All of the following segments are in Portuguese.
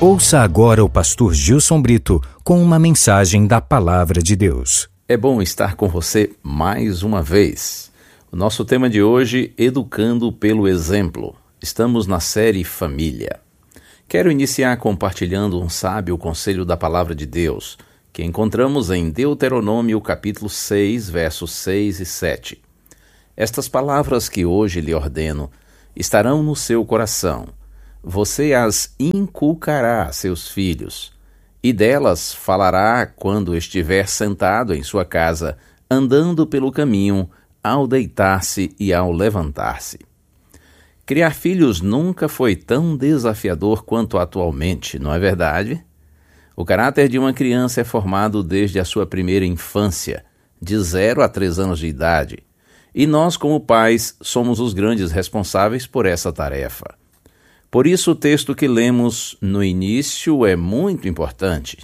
Ouça agora o pastor Gilson Brito com uma mensagem da Palavra de Deus. É bom estar com você mais uma vez. O nosso tema de hoje, Educando pelo Exemplo. Estamos na série Família. Quero iniciar compartilhando um sábio conselho da Palavra de Deus, que encontramos em Deuteronômio capítulo 6, versos 6 e 7. Estas palavras que hoje lhe ordeno estarão no seu coração. Você as inculcará a seus filhos, e delas falará quando estiver sentado em sua casa, andando pelo caminho, ao deitar-se e ao levantar-se. Criar filhos nunca foi tão desafiador quanto atualmente, não é verdade? O caráter de uma criança é formado desde a sua primeira infância, de 0 a 3 anos de idade, e nós, como pais, somos os grandes responsáveis por essa tarefa. Por isso, o texto que lemos no início é muito importante.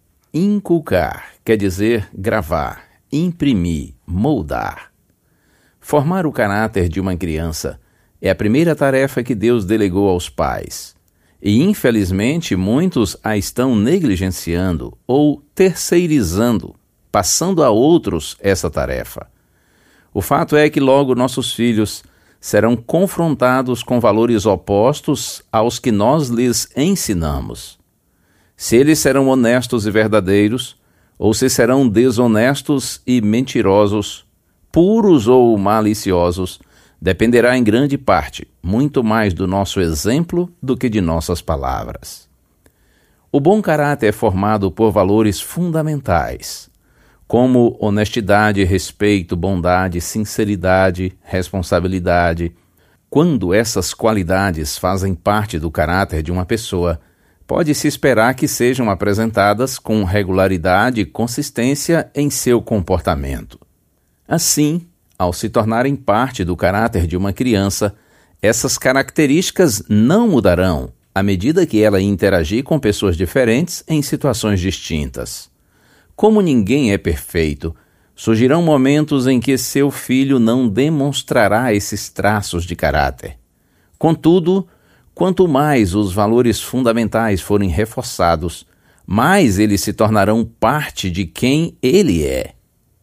Inculcar quer dizer gravar, imprimir, moldar. Formar o caráter de uma criança é a primeira tarefa que Deus delegou aos pais. E, infelizmente, muitos a estão negligenciando ou terceirizando, passando a outros essa tarefa. O fato é que logo nossos filhos serão confrontados com valores opostos aos que nós lhes ensinamos. Se eles serão honestos e verdadeiros, ou se serão desonestos e mentirosos, puros ou maliciosos, dependerá em grande parte, muito mais do nosso exemplo do que de nossas palavras. O bom caráter é formado por valores fundamentais, como honestidade, respeito, bondade, sinceridade, responsabilidade. Quando essas qualidades fazem parte do caráter de uma pessoa, pode-se esperar que sejam apresentadas com regularidade e consistência em seu comportamento. Assim, ao se tornarem parte do caráter de uma criança, essas características não mudarão à medida que ela interagir com pessoas diferentes em situações distintas. Como ninguém é perfeito, surgirão momentos em que seu filho não demonstrará esses traços de caráter. Contudo, quanto mais os valores fundamentais forem reforçados, mais eles se tornarão parte de quem ele é.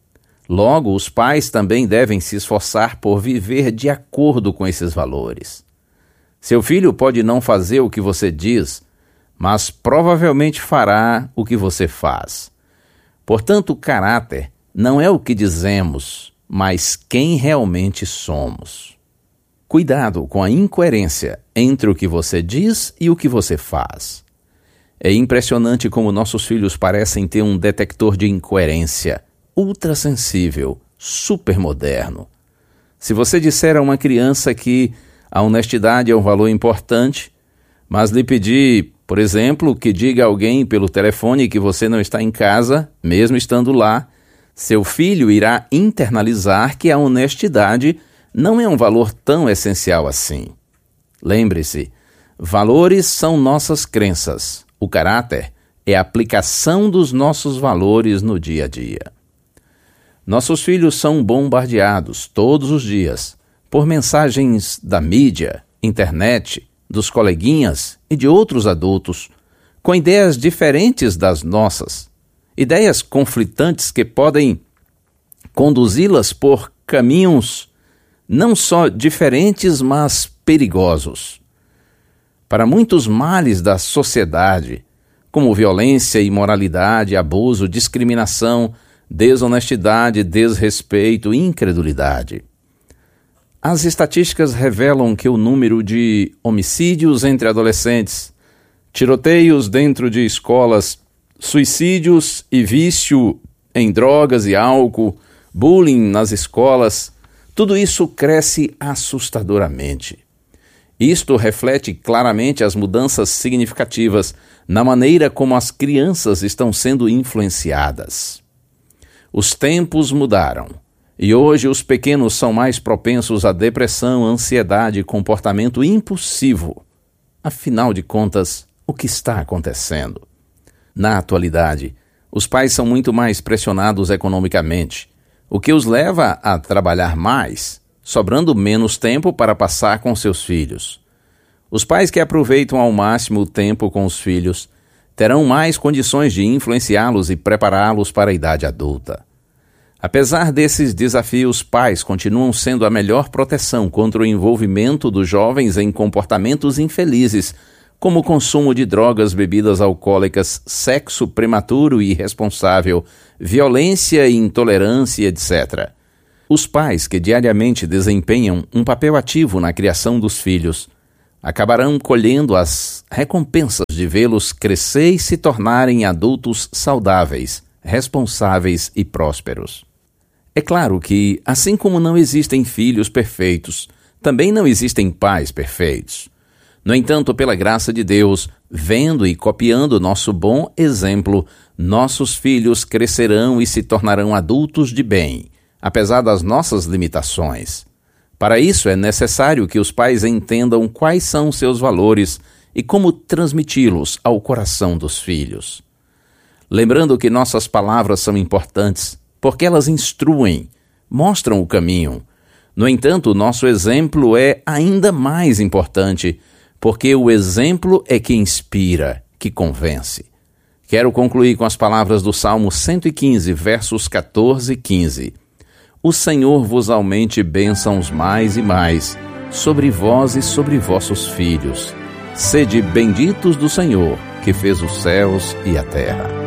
Logo, os pais também devem se esforçar por viver de acordo com esses valores. Seu filho pode não fazer o que você diz, mas provavelmente fará o que você faz. Portanto, o caráter não é o que dizemos, mas quem realmente somos. Cuidado com a incoerência entre o que você diz e o que você faz. É impressionante como nossos filhos parecem ter um detector de incoerência ultrassensível, supermoderno. Se você disser a uma criança que a honestidade é um valor importante, mas lhe pedir, por exemplo, que diga a alguém pelo telefone que você não está em casa, mesmo estando lá, seu filho irá internalizar que a honestidade não é um valor tão essencial assim. Lembre-se, valores são nossas crenças. O caráter é a aplicação dos nossos valores no dia a dia. Nossos filhos são bombardeados todos os dias por mensagens da mídia, internet, dos coleguinhas e de outros adultos, com ideias diferentes das nossas, ideias conflitantes que podem conduzi-las por caminhos não só diferentes, mas perigosos. Para muitos males da sociedade, como violência, imoralidade, abuso, discriminação, desonestidade, desrespeito e incredulidade. As estatísticas revelam que o número de homicídios entre adolescentes, tiroteios dentro de escolas, suicídios e vício em drogas e álcool, bullying nas escolas, tudo isso cresce assustadoramente. Isto reflete claramente as mudanças significativas na maneira como as crianças estão sendo influenciadas. Os tempos mudaram, e hoje os pequenos são mais propensos à depressão, ansiedade e comportamento impulsivo. Afinal de contas, o que está acontecendo? Na atualidade, os pais são muito mais pressionados economicamente, o que os leva a trabalhar mais, sobrando menos tempo para passar com seus filhos. Os pais que aproveitam ao máximo o tempo com os filhos terão mais condições de influenciá-los e prepará-los para a idade adulta. Apesar desses desafios, pais continuam sendo a melhor proteção contra o envolvimento dos jovens em comportamentos infelizes, como o consumo de drogas, bebidas alcoólicas, sexo prematuro e irresponsável, violência e intolerância, etc. Os pais que diariamente desempenham um papel ativo na criação dos filhos acabarão colhendo as recompensas de vê-los crescer e se tornarem adultos saudáveis, responsáveis e prósperos. É claro que, assim como não existem filhos perfeitos, também não existem pais perfeitos. No entanto, pela graça de Deus, vendo e copiando nosso bom exemplo, nossos filhos crescerão e se tornarão adultos de bem, apesar das nossas limitações. Para isso, é necessário que os pais entendam quais são seus valores e como transmiti-los ao coração dos filhos. Lembrando que nossas palavras são importantes, porque elas instruem, mostram o caminho. No entanto, nosso exemplo é ainda mais importante, porque o exemplo é que inspira, que convence. Quero concluir com as palavras do Salmo 115, versos 14 e 15. O Senhor vos aumente bênçãos mais e mais, sobre vós e sobre vossos filhos. Sede benditos do Senhor, que fez os céus e a terra.